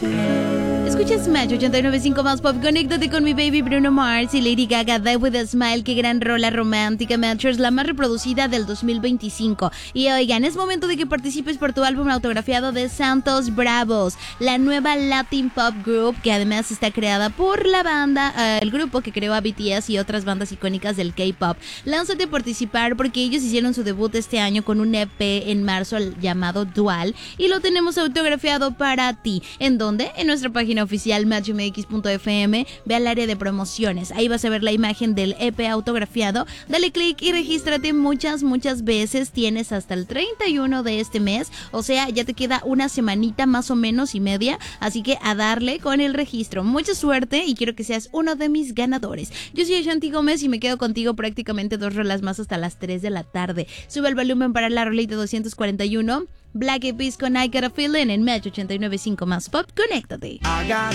Escuchas Match 89.5 más pop. Conéctate con mi baby Bruno Mars y Lady Gaga. Die With a Smile. Qué gran rola romántica. Matchers, la más reproducida del 2025. Y oigan, es momento de que participes por tu álbum autografiado de Santos Bravos, la nueva Latin Pop Group que además está creada por la banda, el grupo que creó a BTS y otras bandas icónicas del K-pop. Lánzate a participar porque ellos hicieron su debut este año con un EP en marzo llamado Dual y lo tenemos autografiado para ti. ¿En dónde? En nuestra página oficial matchmx.fm. Ve al área de promociones, ahí vas a ver la imagen del EP autografiado. Dale click y regístrate muchas veces. Tienes hasta el 31 de este mes, o sea, ya te queda una semanita más o menos y media, así que a darle con el registro. Mucha suerte y quiero que seas uno de mis ganadores. Yo soy Ashanti Gómez y me quedo contigo prácticamente 2 rolas más hasta las 3 de la tarde. Sube el volumen para la rolita 241. Black Eyed Peas con I Got a Feeling en Match 89.5 más pop. Conéctate.